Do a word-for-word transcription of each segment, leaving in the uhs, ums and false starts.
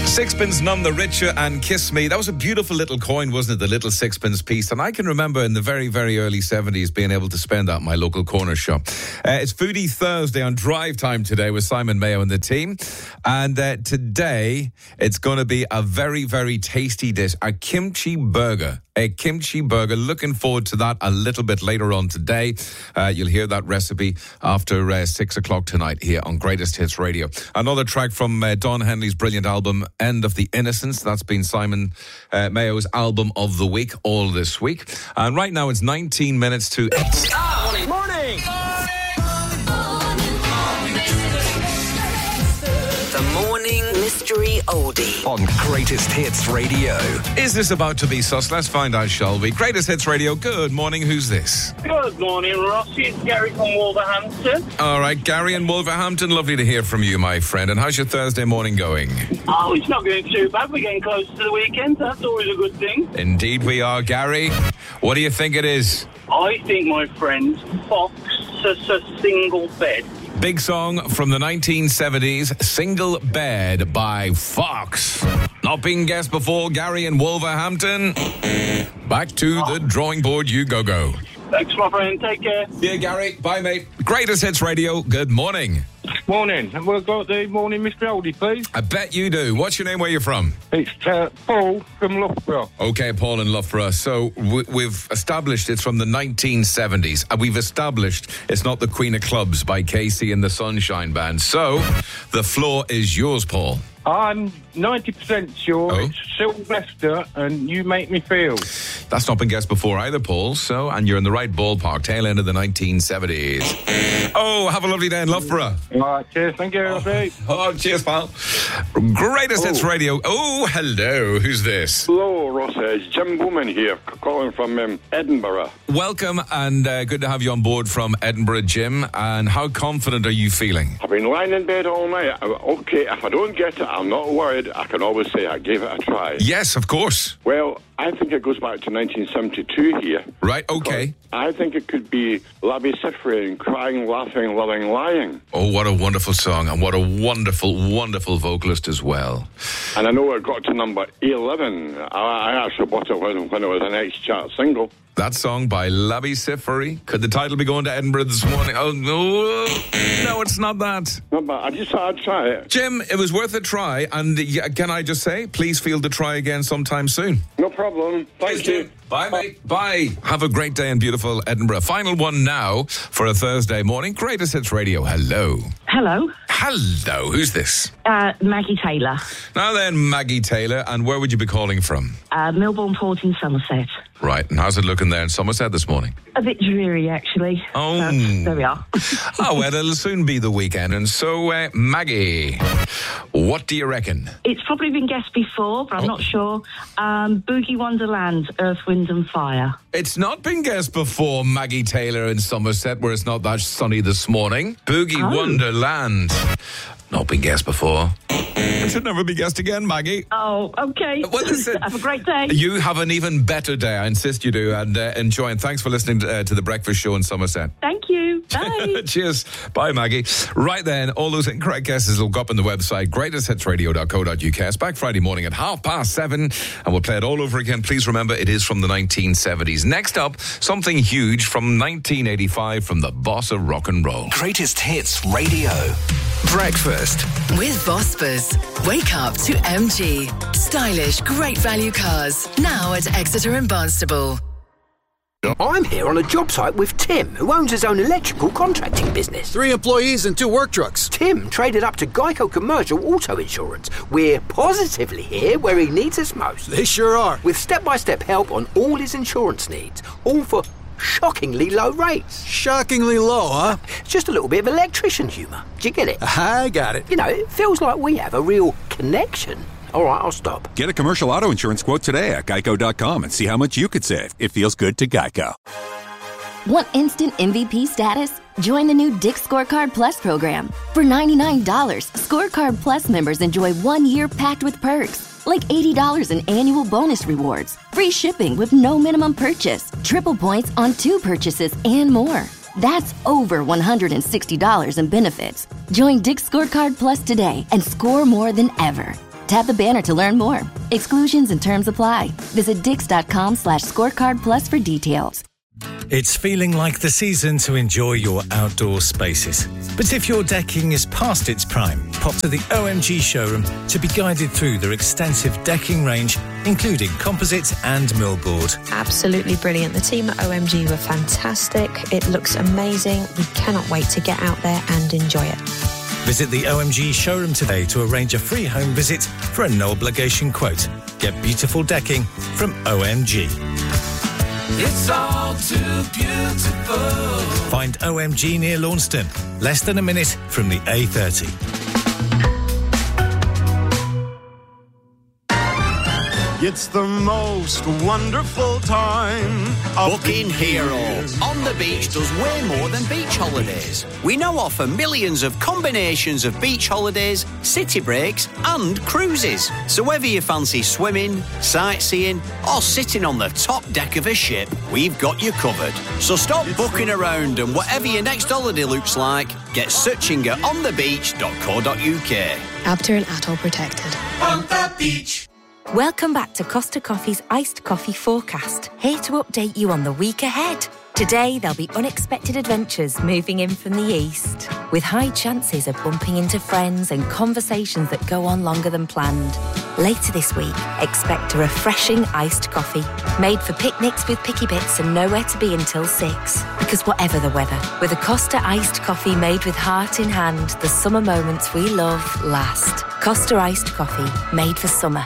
Sixpence None the Richer and Kiss Me. That was a beautiful little coin, wasn't it? The little sixpence piece. And I can remember in the very, very early seventies being able to spend that at my local corner shop. Uh, it's Foodie Thursday on Drive Time today with Simon Mayo and the team. And uh, today it's going to be a very, very tasty dish, a kimchi burger. A kimchi burger. Looking forward to that a little bit later on today. Uh, you'll hear that recipe after uh, six o'clock tonight here on Greatest Hits Radio. Another track from uh, Don Henley's brilliant album, End of the Innocence. That's been Simon uh, Mayo's album of the week all this week. And right now it's nineteen minutes to eight. Ah, morning. Morning. The Morning Mystery Oldie On Greatest Hits Radio. Is this about to be sus? Let's find out, shall we? Greatest Hits Radio, good morning. Who's this? Good morning, Rossi. It's Gary from Wolverhampton. All right, Gary in Wolverhampton. Lovely to hear from you, my friend. And how's your Thursday morning going? Oh, it's not going too bad. We're getting close to the weekend. That's always a good thing. Indeed we are, Gary. What do you think it is? I think, my friend, Fox a single bed. Big song from the nineteen seventies, Single Bed by Fox. Not being guessed before, Gary in Wolverhampton. Back to the drawing board you go go. Thanks, my friend. Take care. Yeah, Gary. Bye, mate. Greatest Hits Radio. Good morning. Morning. Have we got the morning Mister Oldie, please? I bet you do. What's your name? Where you from? It's uh, Paul from Loughborough. Okay, Paul in Loughborough. So w- we've established it's from the nineteen seventies. And we've established it's not the Queen of Clubs by Casey and the Sunshine Band. So the floor is yours, Paul. I'm ninety percent sure Oh. it's Sylvester and You Make Me Feel. That's not been guessed before either, Paul. So, and you're in the right ballpark, tail end of the nineteen seventies. Oh, have a lovely day in Loughborough. All right, cheers. Thank you. Oh, oh cheers, pal. Greatest Hits Radio. Oh, hello. Who's this? Hello, Ross. It's Jim Bowman here, calling from um, Edinburgh. Welcome, and uh, good to have you on board from Edinburgh, Jim. And how confident are you feeling? I've been lying in bed all night. I- Okay, if I don't get it, I'm not worried. I can always say I gave it a try. Yes, of course. Well, I think it goes back to nineteen seventy-two here. Right, okay. I think it could be Labby Siffrin, Crying, Laughing, Loving, Lying. Oh, what a wonderful song, and what a wonderful, wonderful vocalist as well. And I know it got to number eleven. I, I actually bought it when, when it was an X-chart single. That song by Labby Siffrin. Could the title be going to Edinburgh this morning? Oh, no. No, it's not that. No, but I just thought I'd try it. Jim, it was worth a try, and uh, can I just say, please feel the try again sometime soon. No problem. Thank you. Bye, mate. Bye. Have a great day in beautiful Edinburgh. Final one now for a Thursday morning. Greatest Hits Radio. Hello. Hello, Hello. Who's this? uh, Maggie Taylor, Now then, Maggie Taylor, and where would you be calling from? uh, Milbourne Port in Somerset. Right, and how's it looking there in Somerset this morning? A bit dreary, actually. Oh. But there we are. Oh, well, it'll soon be the weekend. And so, uh, Maggie, what do you reckon? It's probably been guessed before, but I'm Oh. not sure. Um, Boogie Wonderland, Earth, Wind and Fire. It's not been guessed before, Maggie Taylor in Somerset, where it's not that sunny this morning. Boogie Oh. Wonderland. Not been guessed before. It should never be guessed again, Maggie. Oh, okay. Well, listen, Have a great day. You have an even better day. I insist you do. And uh, enjoy. And thanks for listening to, uh, to The Breakfast Show in Somerset. Thank you. Bye. Cheers. Bye, Maggie. Right then, all those incorrect guesses will go up on the website, greatest hits radio dot co dot uk. It's back Friday morning at half past seven, and we'll play it all over again. Please remember, it is from the nineteen seventies. Next up, something huge from nineteen eighty-five from the boss of rock and roll. Greatest Hits Radio. Breakfast. with Vospers. Wake up to M G. Stylish, great value cars. Now at Exeter and Barnstable. I'm here on a job site with Tim, who owns his own electrical contracting business. Three employees and two work trucks. Tim traded up to Geico Commercial Auto Insurance. We're positively here where he needs us most. They sure are. With step-by-step help on all his insurance needs, all for shockingly low rates. Shockingly low, huh? It's just a little bit of electrician humour. Do you get it? I got it. You know, it feels like we have a real connection. All right, I'll stop. Get a commercial auto insurance quote today at geico dot com and see how much you could save. It feels good to Geico. Want instant M V P status? Join the new Dick's Scorecard Plus program. For ninety-nine dollars, Scorecard Plus members enjoy one year packed with perks, like eighty dollars in annual bonus rewards, free shipping with no minimum purchase, triple points on two purchases, and more. That's over one hundred sixty dollars in benefits. Join Dick's Scorecard Plus today and score more than ever. Tap the banner to learn more. Exclusions and terms apply. Visit dix.com slash scorecard plus for details. It's feeling like the season to enjoy your outdoor spaces. But if your decking is past its prime, pop to the O M G showroom to be guided through their extensive decking range, including composite and millboard. Absolutely brilliant. The team at O M G were fantastic. It looks amazing. We cannot wait to get out there and enjoy it. Visit the O M G showroom today to arrange a free home visit for a no-obligation quote. Get beautiful decking from O M G. It's all too beautiful. Find O M G near Launceston, less than a minute from the A thirty. It's the most wonderful time of Booking Hero on the beach does way more than beach holidays. We now offer millions of combinations of beach holidays, city breaks and cruises. So whether you fancy swimming, sightseeing or sitting on the top deck of a ship, we've got you covered. So stop booking around and whatever your next holiday looks like, get searching at on the beach dot co dot uk. Abter and Atoll protected. On the beach. Welcome back to Costa Coffee's Iced Coffee Forecast, here to update you on the week ahead. Today, there'll be unexpected adventures moving in from the east, with high chances of bumping into friends and conversations that go on longer than planned. Later this week, expect a refreshing iced coffee, made for picnics with picky bits and nowhere to be until six. Because whatever the weather, with a Costa iced coffee made with heart in hand, the summer moments we love last. Costa iced coffee, made for summer.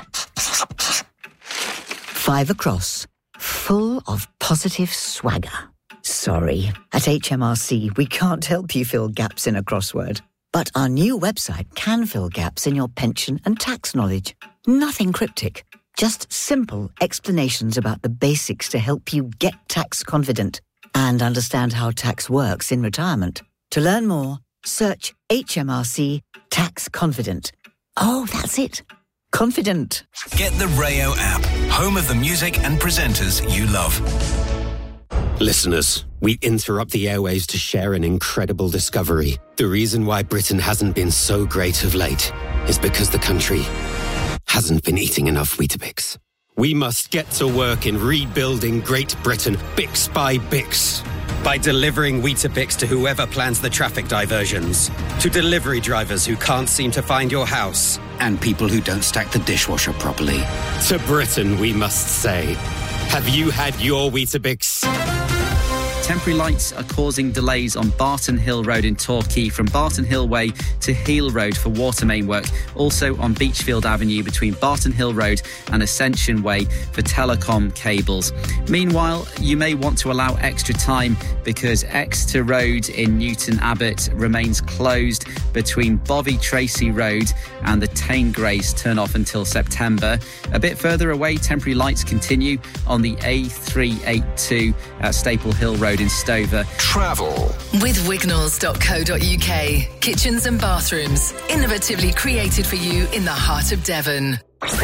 Five across, full of positive swagger. Sorry, at H M R C we can't help you fill gaps in a crossword. But our new website can fill gaps in your pension and tax knowledge. Nothing cryptic, just simple explanations about the basics to help you get tax confident and understand how tax works in retirement. To learn more, search H M R C Tax Confident. Oh, that's it. Confident. Get the Rayo app, home of the music and presenters you love. Listeners, we interrupt the airwaves to share an incredible discovery. The reason why Britain hasn't been so great of late is because the country hasn't been eating enough Weetabix. We must get to work in rebuilding Great Britain, Bix by Bix. By delivering Weetabix to whoever plans the traffic diversions, to delivery drivers who can't seem to find your house, and people who don't stack the dishwasher properly. To Britain, we must say, have you had your Weetabix? Temporary lights are causing delays on Barton Hill Road in Torquay from Barton Hill Way to Heel Road for water main work. Also on Beachfield Avenue between Barton Hill Road and Ascension Way for telecom cables. Meanwhile, you may want to allow extra time because Exeter Road in Newton Abbot remains closed between Bovey Tracy Road and the Tane-Grays turn off until September. A bit further away, temporary lights continue on the A three eighty-two at Staple Hill Road in Stover. Travel with wignalls dot co dot uk. Kitchens and bathrooms, innovatively created for you in the heart of Devon. Wake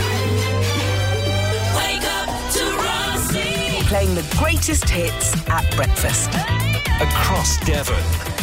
up to Rossi. Playing the greatest hits at breakfast. across Devon.